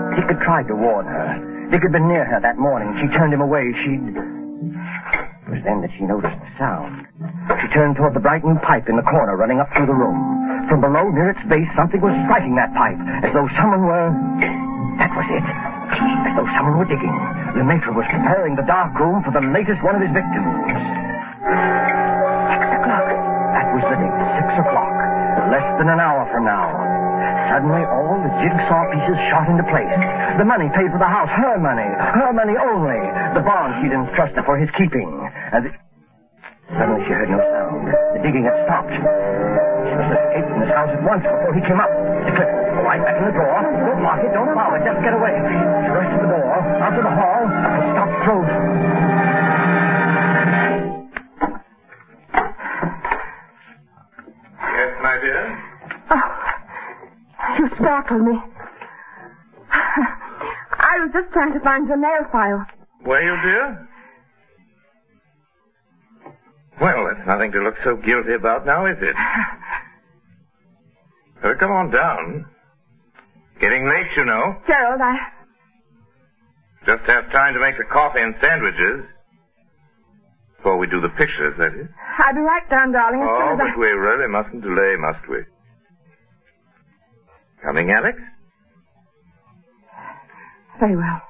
Dick had tried to warn her. Dick had been near her that morning. She turned him away. It was then that she noticed the sound. She turned toward the bright new pipe in the corner running up through the room. From below, near its base, something was striking that pipe, as though someone were... That was it. As though someone were digging. Le Maître was preparing the dark room for the latest one of his victims. 6 o'clock. That was the date, 6 o'clock. Less than an hour from now. Suddenly, all the jigsaw pieces shot into place. The money paid for the house, her money only. The bond she'd entrusted for his keeping. Suddenly she heard no sound. The digging had stopped. She must escape from this house at once before he came up. Mr. Clifton, go right back in the door. Don't lock it, don't allow it, just get away. She rushed to the door, out to the hall, and stopped frozen. Yes, my dear? Oh, you startled me. I was just trying to find your nail file. Were you, dear? Well, that's nothing to look so guilty about now, is it? Better come on down. Getting late, you know. Gerald, Just have time to make the coffee and sandwiches. Before we do the pictures, that is. I'll be right down, darling. Oh, but we really mustn't delay, must we? Coming, Alex? Very well.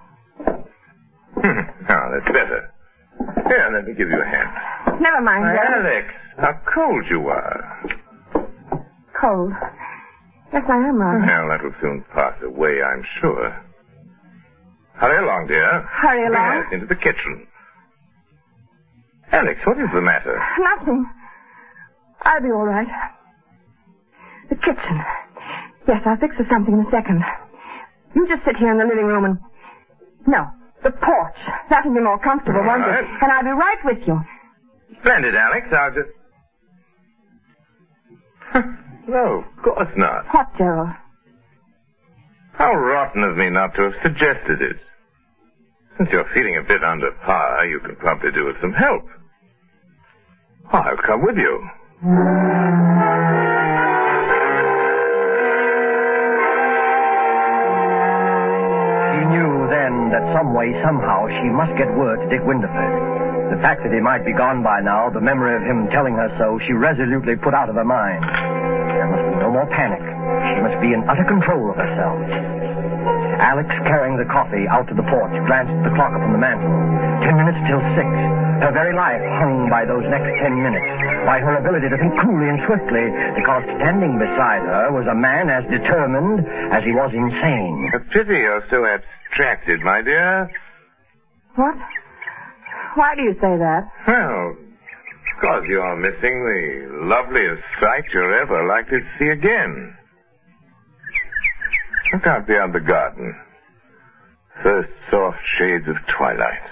Now, that's better. Here, let me give you a hand. Never mind, Gerald. Alex, how cold you are. Cold. Yes, I am, rather. Well, that'll soon pass away, I'm sure. Hurry along, dear. Hurry along? Yes, into the kitchen. Alex, what is the matter? Nothing. I'll be all right. The kitchen. Yes, I'll fix her something in a second. You just sit here in the living room and... No, the porch. That'll be more comfortable, won't it? And I'll be right with you. Splendid, Alex. I'll just... No, of course not. What, Gerald? How rotten of me not to have suggested it. Since you're feeling a bit under par, you can probably do with some help. I'll come with you. She knew then that some way, somehow, she must get word to Dick Winterford. The fact that he might be gone by now, the memory of him telling her so, she resolutely put out of her mind. There must be no more panic. She must be in utter control of herself. Alex, carrying the coffee out to the porch, glanced at the clock upon the mantel. 10 minutes till 6. Her very life hung by those next 10 minutes, by her ability to think coolly and swiftly, because standing beside her was a man as determined as he was insane. A pity you're so abstracted, my dear. What? Why do you say that? Well, because you're missing the loveliest sight you're ever likely to see again. Look out beyond the garden. First soft shades of twilight.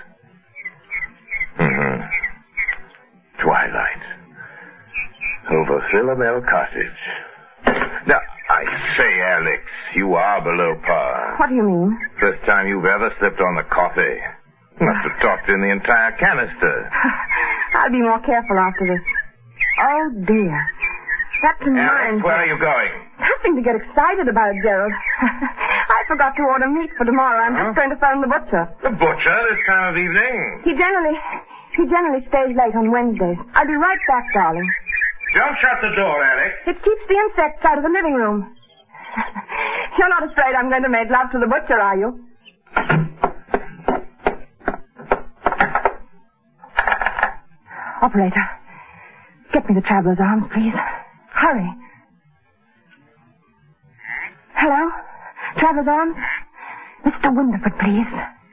Twilight. Over Philomel Cottage. Now, I say, Alex, you are below par. What do you mean? First time you've ever slipped on the coffee. You must have topped in the entire canister. I'll be more careful after this. Oh, dear. That reminds Alex, where are you going? Nothing to get excited about, Gerald. I forgot to order meat for tomorrow. I'm just going to phone the butcher. The butcher this time of evening? He generally stays late on Wednesdays. I'll be right back, darling. Don't shut the door, Alex. It keeps the insects out of the living room. You're not afraid I'm going to make love to the butcher, are you? Operator, get me the traveler's arms, please. Hurry. Hello? Traveler's arms? Mr. Winterford, please.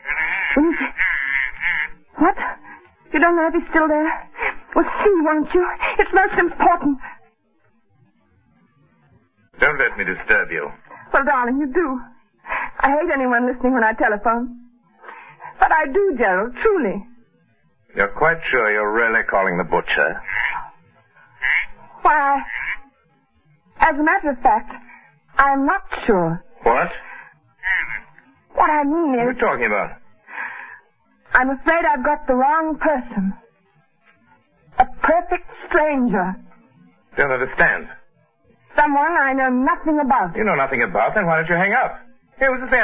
What? You don't know if he's still there? Well, see, won't you? It's most important. Don't let me disturb you. Well, darling, you do. I hate anyone listening when I telephone. But I do, Gerald, truly. You're quite sure you're really calling the butcher? Why, as a matter of fact, I'm not sure. What? What I mean What are is, you talking about? I'm afraid I've got the wrong person. A perfect stranger. Don't understand. Someone I know nothing about. You know nothing about, then why don't you hang up? Here was the thing.